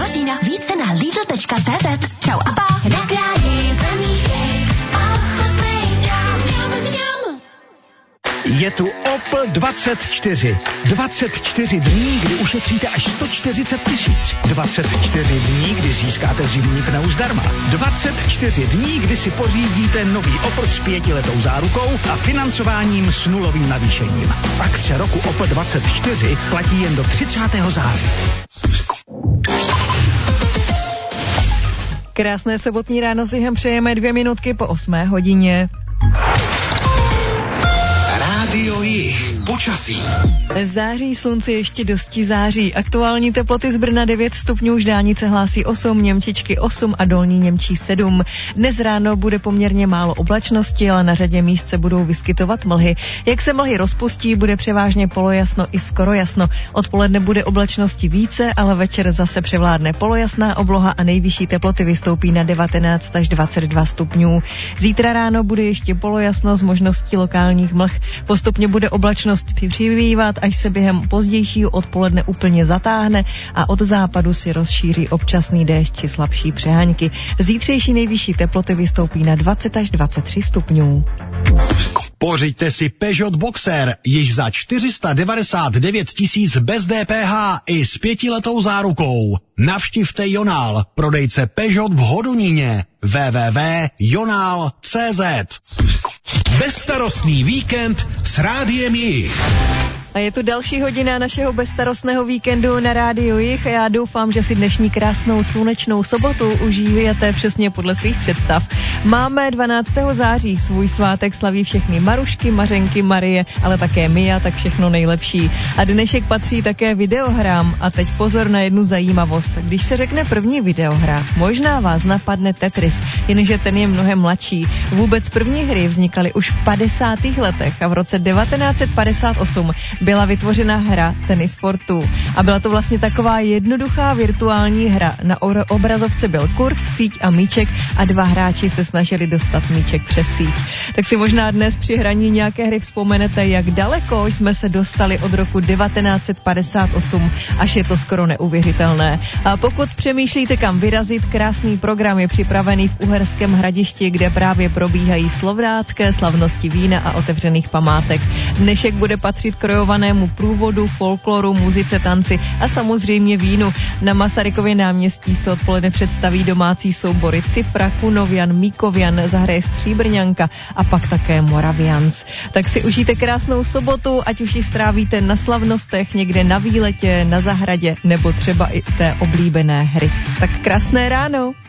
Dvořína. Více na lidl.cz. Čau a pa. Je tu Opel 24. 24 dní, kdy ušetříte až 140 000. 24 dní, kdy získáte zimní pneu zdarma. 24 dní, kdy si pořídíte nový Opel s 5letou zárukou a financováním s nulovým navýšením. Akce roku Opel 24 platí jen do 30. září. Krásné sobotní ráno si jen přejeme 2 minutky po 8 hodině. Rádio Jih. Počasí. Září, slunce ještě dosti září. Aktuální teploty z Brna 9 stupňů, Žďánice hlásí 8, Němčičky 8 a Dolní Němčí 7. Dnes ráno bude poměrně málo oblačnosti, ale na řadě míst se budou vyskytovat mlhy. Jak se mlhy rozpustí, bude převážně polojasno i skoro jasno. Odpoledne bude oblačnosti více, ale večer zase převládne polojasná obloha a nejvyšší teploty vystoupí na 19 až 22 stupňů. Zítra ráno bude ještě polojasno s možností lokálních mlh. Postupně bude oblačnost přibývat, až se během pozdějšího odpoledne úplně zatáhne a od západu si rozšíří občasný déšť či slabší přeháňky. Zítřejší nejvyšší teploty vystoupí na 20 až 23 stupňů. Pořiďte si Peugeot Boxer již za 499 000 bez DPH i s 5letou zárukou. Navštivte Jonál, prodejce Peugeot v Hodoníně. www.jonal.cz. Bezstarostný víkend s Rádiem Jih. A je tu další hodina našeho bezstarostného víkendu na Rádiu Jih a já doufám, že si dnešní krásnou slunečnou sobotu užijete přesně podle svých představ. Máme 12. září, svůj svátek slaví všechny Marušky, Mařenky, Marie, ale také Mia, tak všechno nejlepší. A dnešek patří také videohrám a teď pozor na jednu zajímavost. Když se řekne první videohra, možná vás napadne Tetris, jenže ten je mnohem mladší. Vůbec první hry vznikaly už v 50. letech a v roce 1958 byla vytvořena hra Tennis for Two. A byla to vlastně taková jednoduchá virtuální hra. Na obrazovce byl kurt, síť a míček a 2 hráči se snažili dostat míček přes síť. Tak si možná dnes při hraní nějaké hry vzpomenete, jak daleko jsme se dostali od roku 1958, až je to skoro neuvěřitelné. A pokud přemýšlíte, kam vyrazit, krásný program je připravený v Uherském Hradišti, kde právě probíhají slovnácké slavnosti vína a otevřených památek. Dnešek bude patřit krojovanému průvodu, folkloru, muzice, tanci a samozřejmě vínu. Na Masarykově náměstí se odpoledne představí domácí soubory Cifra, Kunovian, Míkovian, zahraje Stříbrňanka a pak také Moravians. Tak si užijte krásnou sobotu, ať už ji strávíte na slavnostech, někde na výletě, na zahradě nebo třeba i té oblíbené hry. Tak krásné ráno!